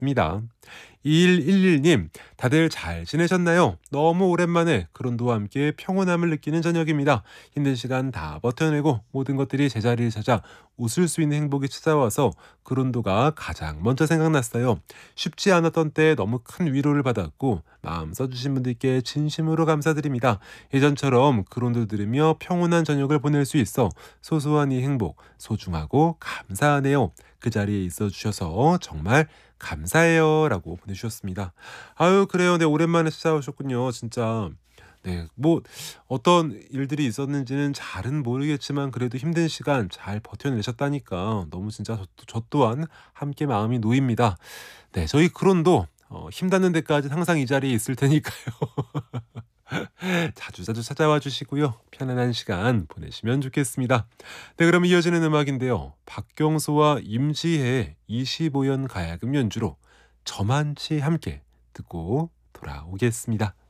주셨습니다. 2111님, 다들 잘 지내셨나요? 너무 오랜만에 그런도와 함께 평온함을 느끼는 저녁입니다. 힘든 시간 다 버텨내고 모든 것들이 제자리를 찾아 웃을 수 있는 행복이 찾아와서 그런도가 가장 먼저 생각났어요. 쉽지 않았던 때 너무 큰 위로를 받았고 마음 써주신 분들께 진심으로 감사드립니다. 예전처럼 그런도 들으며 평온한 저녁을 보낼 수 있어 소소한 이 행복 소중하고 감사하네요. 그 자리에 있어 주셔서 정말 감사해요. 라고 보내주셨습니다. 아유, 그래요. 네, 오랜만에 찾아오셨군요. 진짜. 네, 뭐, 어떤 일들이 있었는지는 잘은 모르겠지만, 그래도 힘든 시간 잘 버텨내셨다니까, 너무 진짜 저 또한 함께 마음이 놓입니다. 네, 저희 크론도 힘닿는 데까지 항상 이 자리에 있을 테니까요. 자주자주 찾아와 주시고요. 편안한 시간 보내시면 좋겠습니다. 네, 그럼 이어지는 음악인데요. 박경수와 임지혜의 25연 가야금 연주로 저만치 함께 듣고 돌아오겠습니다.